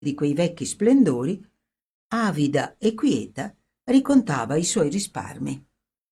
di quei vecchi splendori, avida e quieta, ricontava i suoi risparmi.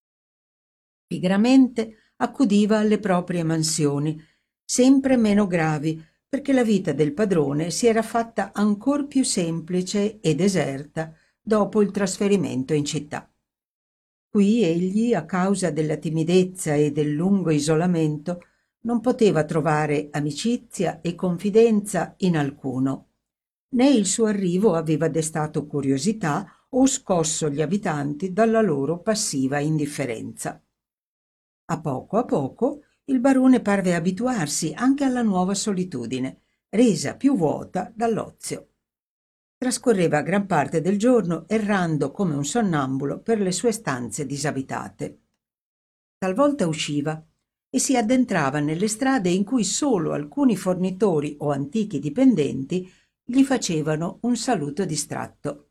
Pigramente accudiva alle proprie mansioni, sempre meno gravi, perché la vita del padrone si era fatta ancor più semplice e deserta dopo il trasferimento in città. Qui egli, a causa della timidezza e del lungo isolamento, non poteva trovare amicizia e confidenza in alcuno, né il suo arrivo aveva destato curiosità o scosso gli abitanti dalla loro passiva indifferenza. A poco il barone parve abituarsi anche alla nuova solitudine, resa più vuota dall'ozio. Trascorreva gran parte del giorno errando come un sonnambulo per le sue stanze disabitate. Talvolta usciva e si addentrava nelle strade in cui solo alcuni fornitori o antichi dipendenti gli facevano un saluto distratto.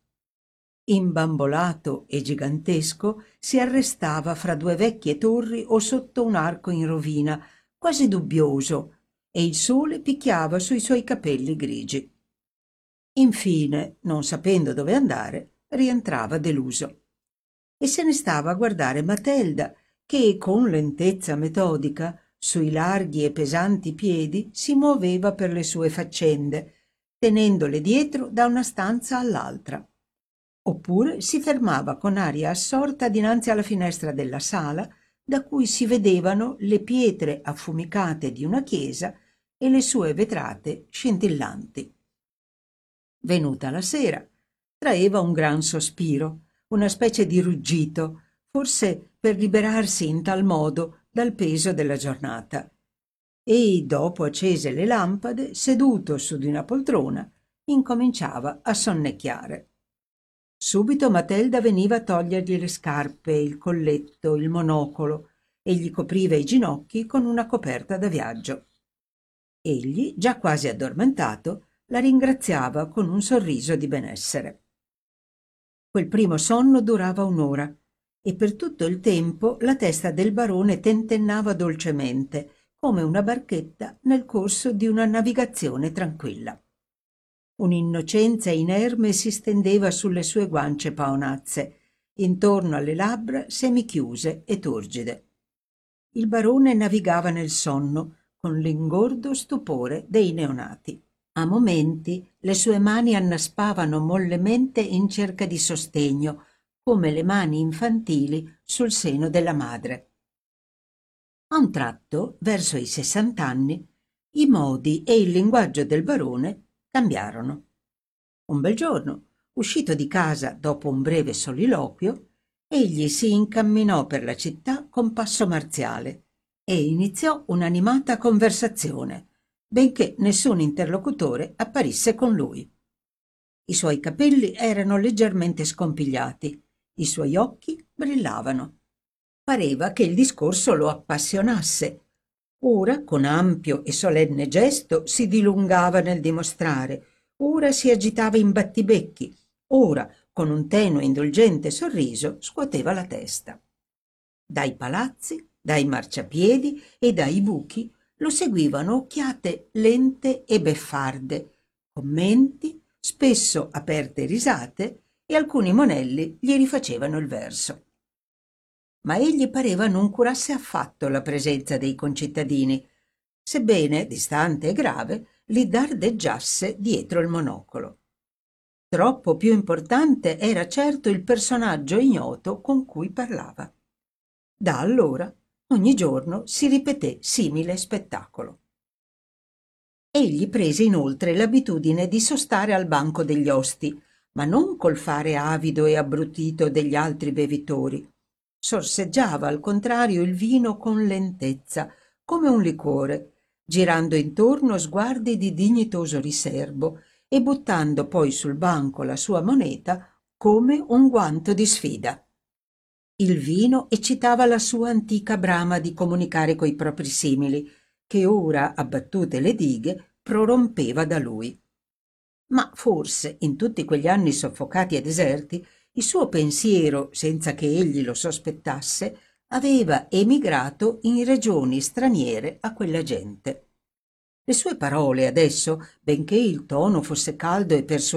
Imbambolato e gigantesco, si arrestava fra due vecchie torri o sotto un arco in rovina, quasi dubbioso, e il sole picchiava sui suoi capelli grigi. Infine, non sapendo dove andare, rientrava deluso. E se ne stava a guardare Matilda, che con lentezza metodica, sui larghi e pesanti piedi, si muoveva per le sue faccende, tenendole dietro da una stanza all'altra. Oppure si fermava con aria assorta dinanzi alla finestra della sala, da cui si vedevano le pietre affumicate di una chiesa e le sue vetrate scintillanti. Venuta la sera, traeva un gran sospiro, una specie di ruggito, forse per liberarsi in tal modo dal peso della giornata. E, dopo accese le lampade, seduto su di una poltrona, incominciava a sonnecchiare. Subito Matilda veniva a togliergli le scarpe, il colletto, il monocolo e gli copriva i ginocchi con una coperta da viaggio. Egli, già quasi addormentato, la ringraziava con un sorriso di benessere. Quel primo sonno durava un'ora e per tutto il tempo la testa del barone tentennava dolcemente, come una barchetta nel corso di una navigazione tranquilla. Un'innocenza inerme si stendeva sulle sue guance paonazze, intorno alle labbra semichiuse e turgide. Il barone navigava nel sonno con l'ingordo stupore dei neonati. A momenti le sue mani annaspavano mollemente in cerca di sostegno, come le mani infantili sul seno della madre. A un tratto, verso i 60 anni, i modi e il linguaggio del barone cambiarono. Un bel giorno, uscito di casa dopo un breve soliloquio, egli si incamminò per la città con passo marziale e iniziò un'animata conversazione, benché nessun interlocutore apparisse con lui. I suoi capelli erano leggermente scompigliati, i suoi occhi brillavano. Pareva che il discorso lo appassionasse. Ora, con ampio e solenne gesto, si dilungava nel dimostrare, ora si agitava in battibecchi, ora, con un tenue e indulgente sorriso, scuoteva la testa. Dai palazzi, dai marciapiedi e dai buchi lo seguivano occhiate lente e beffarde, commenti, spesso aperte risate, e alcuni monelli gli rifacevano il verso. Ma egli pareva non curasse affatto la presenza dei concittadini, sebbene, distante e grave, li dardeggiasse dietro il monocolo. Troppo più importante era certo il personaggio ignoto con cui parlava. Da allora, ogni giorno si ripeté simile spettacolo. Egli prese inoltre l'abitudine di sostare al banco degli osti, ma non col fare avido e abbrutito degli altri bevitori. Sorseggiava al contrario il vino con lentezza, come un liquore, girando intorno sguardi di dignitoso riserbo e buttando poi sul banco la sua moneta come un guanto di sfida. Il vino eccitava la sua antica brama di comunicare coi propri simili, che ora, abbattute le dighe, prorompeva da lui. Ma forse, in tutti quegli anni soffocati e deserti, il suo pensiero, senza che egli lo sospettasse, aveva emigrato in regioni straniere a quella gente. Le sue parole adesso, benché il tono fosse caldo e